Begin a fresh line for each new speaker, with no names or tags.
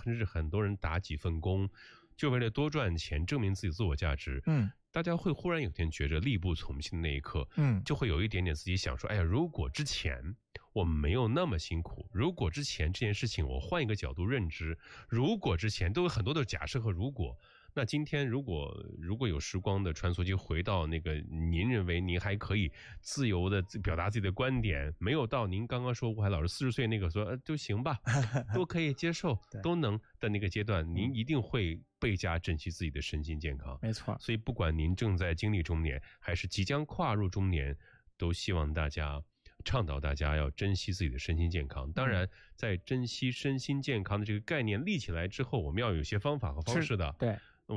甚至很多人打几份工，就为了多赚钱，证明自己自我价值。大家会忽然有天觉着力不从心的那一刻，就会有一点点自己想说，哎呀，如果之前我没有那么辛苦，如果之前这件事情我换一个角度认知，如果之前都有很多的假设和如果，那今天如果有时光的穿梭机回到那个您认为您还可以自由的表达自己的观点，没有到您刚刚说吴海老师40岁那个说都行吧，都可以接受都能的那个阶段，您一定会倍加珍惜自己的身心健康。
没错，
所以不管您正在经历中年还是即将跨入中年，都希望大家倡导大家要珍惜自己的身心健康。当然在珍惜身心健康的这个概念立起来之后，我们要有些方法和方式的。
对，